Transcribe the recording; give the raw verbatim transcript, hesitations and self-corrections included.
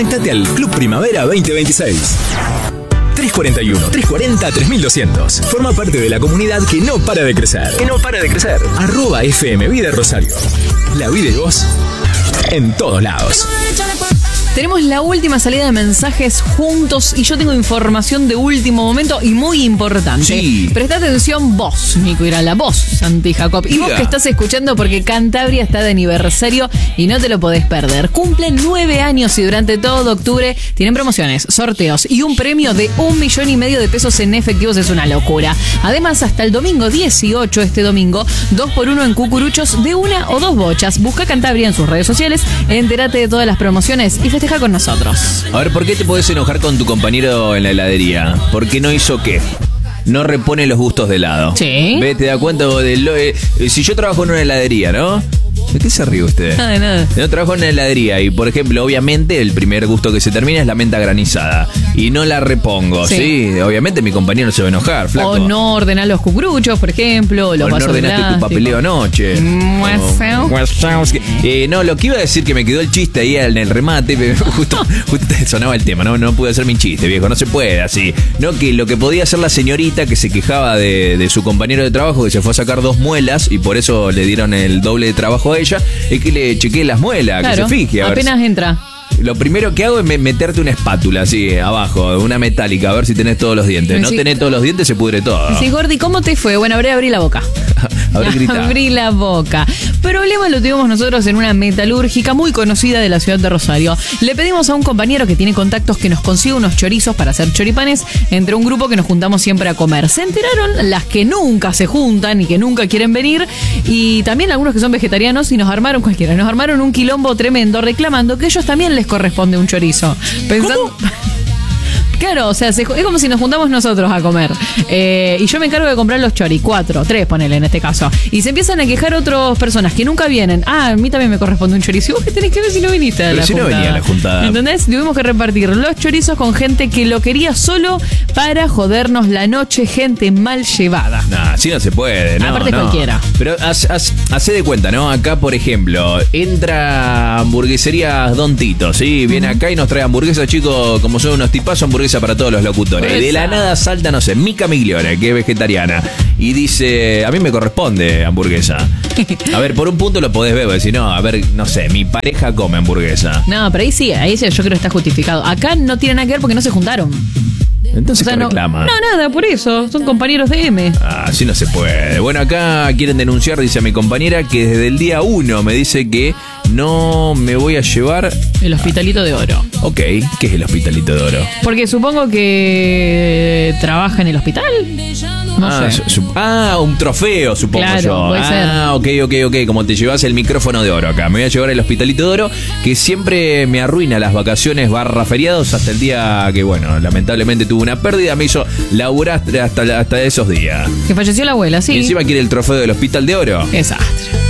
Conectate al Club Primavera veinte veintiséis. tres cuarenta y uno, tres cuarenta, tres mil doscientos. Forma parte de la comunidad que no para de crecer. Que no para de crecer. Arroba F M Vida Rosario. La vida y vos en todos lados. Tenemos la última salida de mensajes juntos y yo tengo información de último momento y muy importante. Sí. Presta atención vos, Nico Irala, vos, Santi Jacob. Y Diga. vos que estás escuchando porque Cantabria está de aniversario y no te lo podés perder. Cumplen nueve años y durante todo octubre tienen promociones, sorteos y un premio de un millón y medio de pesos en efectivos. Es una locura. Además, hasta el domingo dieciocho, este domingo, dos por uno en cucuruchos de una o dos bochas. Busca Cantabria en sus redes sociales, entérate de todas las promociones y festeja con nosotros. A ver, ¿por qué te podés enojar con tu compañero en la heladería? ¿Por qué no hizo qué? No repone los gustos de helado. Sí. ¿Ves? Te das cuenta de lo, eh, si yo trabajo en una heladería, ¿no? ¿De qué se ríe usted? Nada de nada. No trabajo en una heladería y, por ejemplo, obviamente el primer gusto que se termina es la menta granizada y no la repongo, ¿sí? Sí. Obviamente mi compañero se va a enojar, flaco. O no ordenar los cucuruchos, por ejemplo, o los O no vasos de ordenaste tu plástico. papeleo anoche. Mueseo. Eh, no, lo que iba a decir que me quedó el chiste ahí en el remate, pero justo, justo te sonaba el tema, no, no pude hacer mi chiste, viejo, no se puede así. No, que lo que podía hacer la señorita que se quejaba de, de su compañero de trabajo que se fue a sacar dos muelas y por eso le dieron el doble de trabajo a ella, es que le chequeé las muelas, Claro, que se fije. A ver apenas si- entra. Lo primero que hago es me- meterte una espátula así, abajo, una metálica, a ver si tenés todos los dientes. No Sí. tenés todos los dientes, se pudre todo. Sí, Gordi, ¿cómo te fue? Bueno, abrí, abrí la boca. A ver, grita. Abrí la boca. Problema lo tuvimos nosotros en una metalúrgica muy conocida de la ciudad de Rosario. Le pedimos a un compañero que tiene contactos que nos consiga unos chorizos para hacer choripanes entre un grupo que nos juntamos siempre a comer. Se enteraron las que nunca se juntan y que nunca quieren venir y también algunos que son vegetarianos y nos armaron cualquiera. Nos armaron un quilombo tremendo reclamando que a ellos también les corresponde un chorizo. Pensando... Claro, o sea, se- es como si nos juntamos nosotros a comer. Eh, y yo me encargo de comprar los choris, cuatro, tres, ponele en este caso. Y se empiezan a quejar otras personas que nunca vienen. Ah, a mí también me corresponde un chorizo. ¿Y vos qué tenés que ver si no viniste a Pero la si no juntada? venía a la juntada. ¿Entendés? Tuvimos que repartir los chorizos con gente que lo quería solo para jodernos la noche, gente mal llevada. No, así no se puede, no. Aparte no. cualquiera. Pero haz, haz- hacé de cuenta, ¿no? Acá, por ejemplo, entra hamburgueserías Don Tito, ¿sí? Viene acá y nos trae hamburguesas, chicos, como son unos tipazos, hamburguesa para todos los locutores. Y de la Esa. nada salta, no sé, Mica Migliore, que es vegetariana, y dice, a mí me corresponde hamburguesa. A ver, por un punto lo podés ver, decir, no, a ver, no sé, mi pareja come hamburguesa. No, pero ahí sí, ahí sí yo creo que está justificado. Acá no tiene nada que ver porque no se juntaron. Entonces, O sea, ¿qué no, reclama? no, nada, por eso. Son compañeros de M. Ah, así no se puede. Bueno, acá quieren denunciar, dice mi compañera, que desde el día uno me dice que no me voy a llevar... El hospitalito de oro. Ok, ¿qué es el hospitalito de oro? Porque supongo que trabaja en el hospital. No ah, sé. su- su- ah, un trofeo, supongo Claro, yo. puede ah, ok, ok, ok. Como te llevas el micrófono de oro acá. Me voy a llevar el hospitalito de oro, que siempre me arruina las vacaciones barra feriados hasta el día que, bueno, lamentablemente tuve una pérdida. Me hizo laburar hasta, hasta esos días. Que falleció la abuela, sí. Y encima quiere el trofeo del hospital de oro. Qué desastre.